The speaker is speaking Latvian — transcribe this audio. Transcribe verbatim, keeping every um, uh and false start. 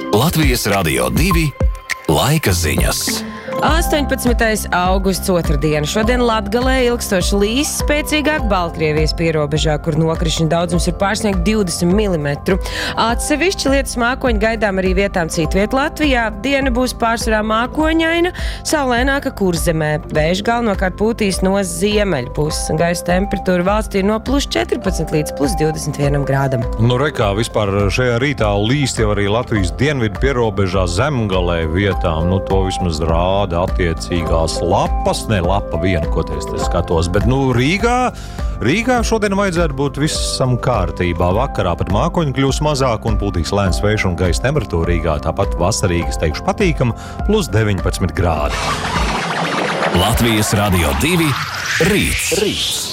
Latvijas Radio divi laika ziņas. astoņpadsmitais augusts otrdiena. Šodien Latgalē ilgstoši līs spēcīgāk Baltkrievijas pierobežā, kur nokrišņu daudzums ir pārsniegt divdesmit milimetru. Atsevišķi lietus mākoņi gaidām arī vietām citviet Latvijā. Diena būs pārsvarā mākoņaina, saulēnāka Kurzemē. Vējš galvenokārt pūtīs no ziemeļu puses. Gaisa temperatūra valstī ir no plus četrpadsmit līdz plus divdesmit vienam grādam. Nu, rekā, vispār šajā rītā līst jau arī Latvijas dienvidu pierobežā Zemgalē vietām. Nu, to vismaz rāda attiecīgās lapas, ne lapa viena, ko te es skatos, bet nu Rīgā, Rīgā šodien vajadzētu būt visam kārtībā. Vakarā pat mākoņi kļūs mazāk un pūtīs lēns vējš un gaisa temperatūra Rīgā tāpat vasarīgi, es teikšu, patīkam, plus deviņpadsmit grādi. Latvijas Radio divi rīts. Rīts.